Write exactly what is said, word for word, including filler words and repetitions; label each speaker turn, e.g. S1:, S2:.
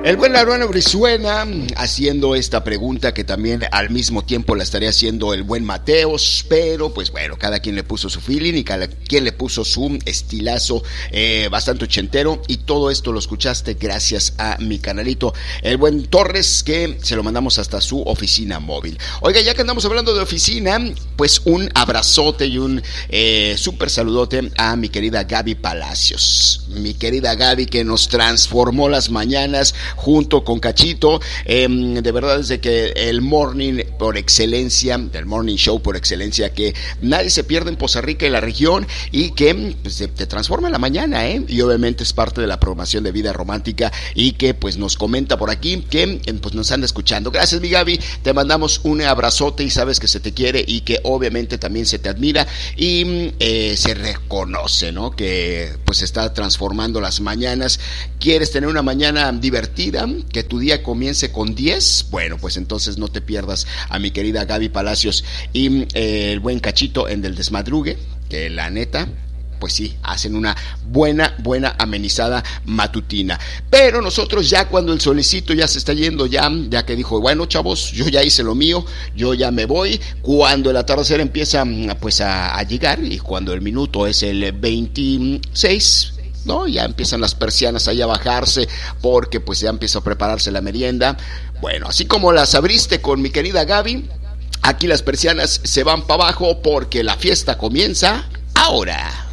S1: El buen Laruano Brizuela haciendo esta pregunta que también al mismo tiempo la estaría haciendo el buen Mateos, pero pues bueno, cada quien le puso su feeling y cada quien le puso su estilazo eh, bastante ochentero, y todo esto lo escuchaste gracias a mi canalito, el buen Torres, que se lo mandamos hasta su oficina móvil. Oiga, ya que andamos hablando de oficina, pues un abrazote y un eh, súper saludote a mi querida Gaby Palacios, mi querida Gaby, que nos transformó las mañanas junto con Cachito. Eh, de verdad, desde que el morning por excelencia, el morning show por excelencia, que nadie se pierde en Poza Rica y la región, y que pues, te, te transforma la mañana, ¿eh? Y obviamente es parte de la programación de Vida Romántica, y que pues nos comenta por aquí que pues nos anda escuchando. Gracias, mi Gaby, te mandamos un abrazote y sabes que se te quiere y que obviamente también se te admira y eh, se reconoce, ¿no? Que pues está transformando las mañanas. ¿Quieres tener una mañana divertida? Que tu día comience con diez, bueno, pues entonces no te pierdas a mi querida Gaby Palacios y eh, el buen Cachito en Del Desmadrugue, que la neta, pues sí, hacen una buena, buena amenizada matutina. Pero nosotros ya cuando el solecito ya se está yendo, ya, ya que dijo, bueno, chavos, yo ya hice lo mío, yo ya me voy, cuando el atardecer empieza pues a, a llegar, y cuando el minuto es el veintiséis, ¿no? Ya empiezan las persianas ahí a bajarse, porque pues ya empieza a prepararse la merienda. Bueno, así como las abriste con mi querida Gaby, aquí las persianas se van para abajo porque la fiesta comienza ahora.